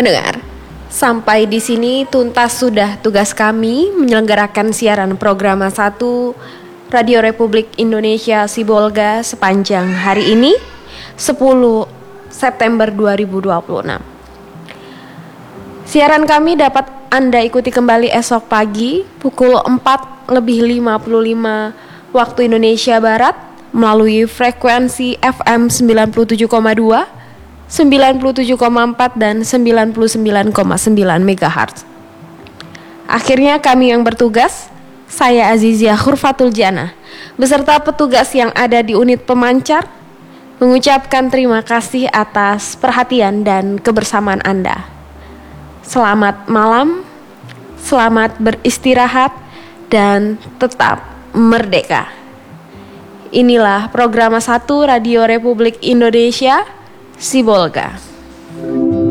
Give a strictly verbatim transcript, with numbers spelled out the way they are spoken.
Pendengar, sampai di sini tuntas sudah tugas kami menyelenggarakan siaran program satu Radio Republik Indonesia Sibolga sepanjang hari ini, sepuluh September dua ribu dua puluh enam. Siaran kami dapat Anda ikuti kembali esok pagi pukul empat lebih lima puluh lima waktu Indonesia Barat melalui frekuensi F M sembilan puluh tujuh koma dua, sembilan puluh tujuh koma empat dan sembilan puluh sembilan koma sembilan megahertz. Akhirnya kami yang bertugas, saya Azizia Khurfatul Jannah, beserta petugas yang ada di unit pemancar, mengucapkan terima kasih atas perhatian dan kebersamaan Anda. Selamat malam, selamat beristirahat, dan tetap merdeka. Inilah program satu Radio Republik Indonesia Sibolga.